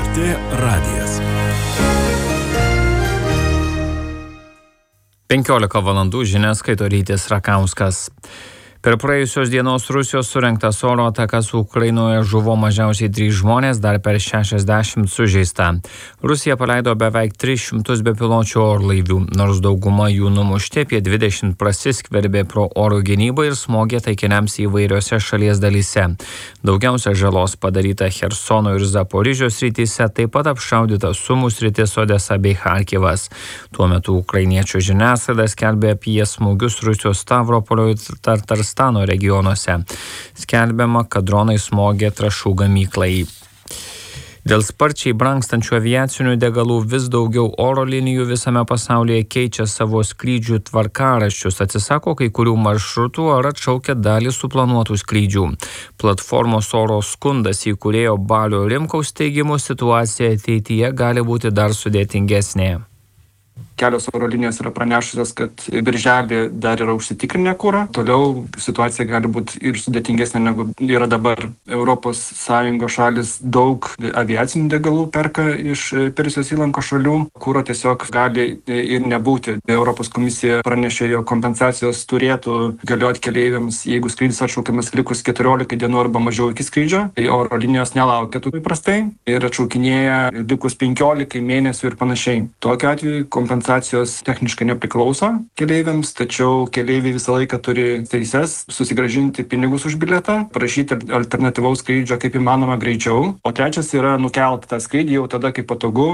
LRT radijas. 15 valandų žinias skaito Rytis Rakauskas. Per praėjusios dienos Rusijos surengtas oro atakas Ukrainoje žuvo mažiausiai 3 žmonės, dar per 60 sužeista. Rusija paleido beveik 300 bepiločių orlaivių, nors dauguma jų numušti, apie 20 prasiskverbė pro oro gynybą ir smogė taikiniams įvairiose šalies dalyse. Daugiausia žalos padaryta Chersono ir Zaporižės srityse, taip pat apšaudyta Sumų sritis, Odesa bei Charkivas. Tuo metu ukrainiečių žiniasklaida skelbė apie smūgius Rusijos Stavropolio ir Tartarstano regionuose. Skelbiama, kad dronai smogė trąšų gamyklai. Dėl sparčiai brangstančių aviacinių degalų vis daugiau oro linijų visame pasaulyje keičia savo skrydžių tvarkaraščius, atsisako kai kurių maršrutų ar atšaukia dalį suplanuotų skrydžių. Platformos Oro skundas įkūrėjo Balio Rimkaus teigimu, situacija ateityje gali būti dar sudėtingesnė. Kelios oro linijos yra pranešusios, kad birželį dar yra užsitikrinę kurą. Toliau situacija gali būti ir sudėtingesnė negu yra dabar. ES šalis daug aviacinių degalų perka iš Persijos įlankos šalių. Kuro tiesiog gali ir nebūti. Europos komisija pranešė, jog kompensacijos turėtų galioti keleiviams, jeigu skrydis atšaukiamas likus 14 dienų arba mažiau iki skrydžio. Tai oro linijos nelaukia tų įprastai ir atšaukinėja likus 15 mėnesių ir panašiai. Tokiu atveju kompensacijos techniškai nepriklauso keleiviams, tačiau keleiviai visą laiką turi teises susigrąžinti pinigus už bilietą, prašyti alternatyvaus skrydžio kaip įmanoma greičiau. O trečias yra nukelti tą skrydį jau tada, kai patogu.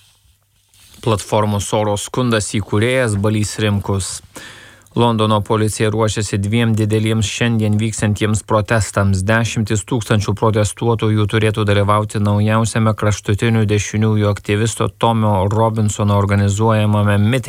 Platformos Oro skundas įkūrėjas Balys Rimkus. Londono policija ruošiasi 2 dideliems šiandien vyksiantiems protestams. 10 000 protestuotojų turėtų dalyvauti naujausiame kraštutinių dešiniųjų aktyvisto Tomio Robinsono organizuojamame mitinge.